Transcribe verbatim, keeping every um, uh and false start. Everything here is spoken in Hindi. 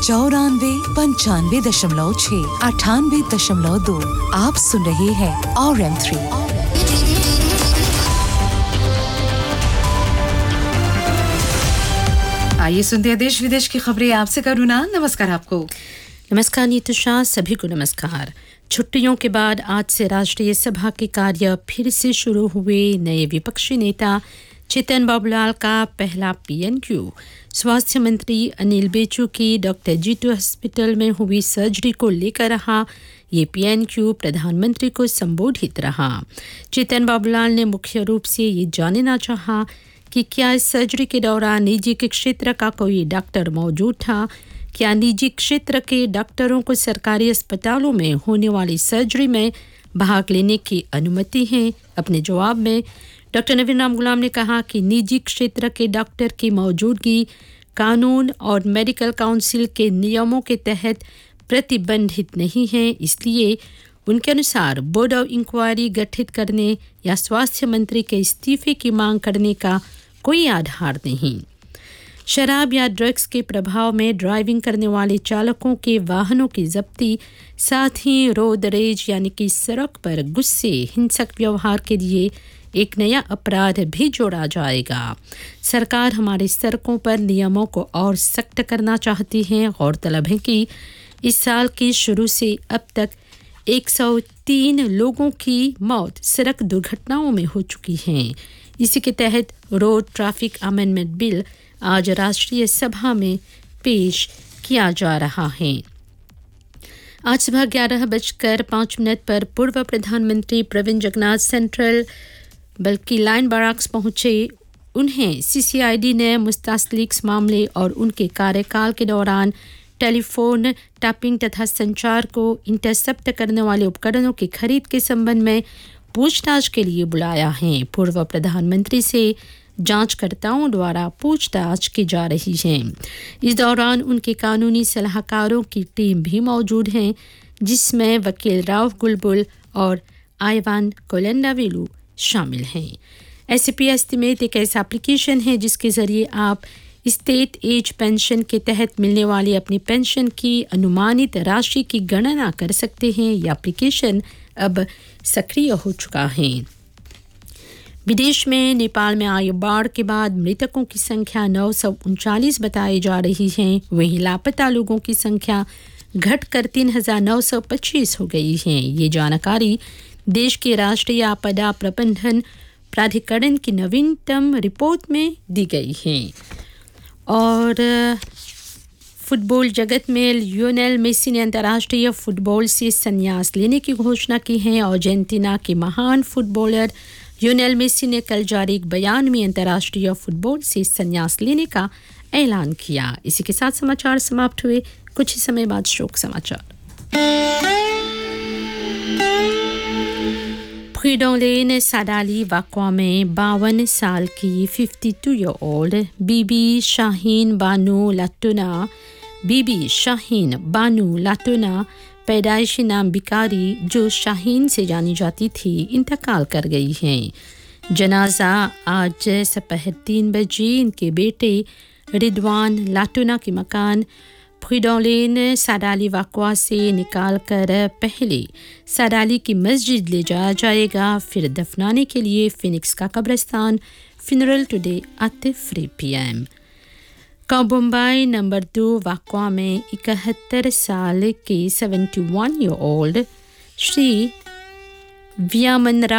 चौरानवे पंचानवे दशमलव छः अठानवे दशमलव दो। आप सुन रहे हैं आर एम थ्री। आइए सुनते हैं देश विदेश की खबरें। आपसे करुणा। नमस्कार आपको। नमस्कार नीतुषा, सभी को नमस्कार। छुट्टियों के बाद आज से राष्ट्रीय सभा के कार्य फिर से शुरू हुए। नए विपक्षी नेता चेतन बाबूलाल का पहला पीएनक्यू। स्वास्थ्य मंत्री अनिल बेचू की डॉक्टर जीटू हॉस्पिटल में हुई सर्जरी को लेकर रहा ये पीएनक्यू प्रधानमंत्री को संबोधित रहा। चेतन बाबूलाल ने मुख्य रूप से ये जानना चाहा कि क्या इस सर्जरी के दौरान निजी के क्षेत्र का कोई डॉक्टर मौजूद था, क्या निजी क्षेत्र के डॉक्टरों को सरकारी अस्पतालों में होने वाली सर्जरी में भाग लेने की अनुमति है। अपने जवाब में डॉक्टर नवीन राम गुलाम ने कहा कि निजी क्षेत्र के डॉक्टर की मौजूदगी कानून और मेडिकल काउंसिल के नियमों के तहत प्रतिबंधित नहीं है, इसलिए उनके अनुसार बोर्ड ऑफ इंक्वायरी गठित करने या स्वास्थ्य मंत्री के इस्तीफे की मांग करने का कोई आधार नहीं। शराब या ड्रग्स के प्रभाव में ड्राइविंग करने वाले चालकों के वाहनों की जब्ती, साथ ही रोड रेज यानी कि सड़क पर गुस्से, हिंसक व्यवहार के लिए एक नया अपराध भी जोड़ा जाएगा। सरकार हमारी सड़कों पर नियमों को और सख्त करना चाहती है। गौरतलब है कि इस साल के शुरू से अब तक एक सौ तीन लोगों की मौत सड़क दुर्घटनाओं में हो चुकी है। इसी के तहत रोड ट्रैफिक अमेंडमेंट बिल आज राष्ट्रीय सभा में पेश किया जा रहा है। आज सुबह ग्यारह बजकर पाँच मिनट पर पूर्व प्रधानमंत्री प्रवीण जगन्नाथ सेंट्रल बल्कि लाइन बैरक्स पहुंचे। उन्हें सीसीआईडी ने मुस्तासलीक्स मामले और उनके कार्यकाल के दौरान टेलीफोन टैपिंग तथा संचार को इंटरसेप्ट करने वाले उपकरणों की खरीद के संबंध में पूछताछ के लिए बुलाया है। पूर्व प्रधानमंत्री से जांचकर्ताओं द्वारा पूछताछ की जा रही है। इस दौरान उनके कानूनी सलाहकारों की टीम भी मौजूद है, जिसमें वकील राव गुलबुल और आइवान कोलेंडावेलू शामिल हैं। एससीपी एस्टिमेट एक ऐसा एप्लीकेशन है जिसके जरिए आप स्टेट एज पेंशन के तहत मिलने वाली अपनी पेंशन की अनुमानित राशि की गणना कर सकते हैं। यह एप्लीकेशन अब सक्रिय हो चुका है। विदेश में नेपाल में आई बाढ़ के बाद मृतकों की संख्या नौ सौ उनचालीस बताई जा रही है। वहीं लापता लोगों की संख्या घटकर तीन हजार नौ सौ पच्चीस हो गई है। ये जानकारी देश के राष्ट्रीय आपदा प्रबंधन प्राधिकरण की नवीनतम रिपोर्ट में दी गई है। और फुटबॉल जगत में लियोनेल मेसी ने अंतर्राष्ट्रीय फुटबॉल से संन्यास लेने की घोषणा की है। अर्जेंटीना के महान फुटबॉलर लियोनेल मेसी ने कल जारी एक बयान में अंतर्राष्ट्रीय फुटबॉल से संन्यास लेने का ऐलान किया। इसी के साथ समाचार समाप्त हुए। कुछ ही समय बाद शोक समाचार। फ्रीडोलेन सादाली वाकवा में बावन साल की बावन ईयर ओल्ड बीबी शाहीन बानू लाटुना बीबी शाहीन बानू लाटुना पैदाइशी नाम बिकारी, जो शाहीन से जानी जाती थी, इंतकाल कर गई हैं। जनाजा आज सपहर तीन बजे इनके बेटे रिदवान लाटुना के मकान फ्रीडोलेन सादाली वाकवा से निकाल कर पहले सादाली की मस्जिद ले जाया जाएगा, फिर दफनाने के लिए फिनिक्स का कब्रिस्तान। Funeral today at three P M. काबुम्बाई number दो वाकवा में इकहत्तर साल के इकहत्तर ईयर ओल्ड श्री व्यामन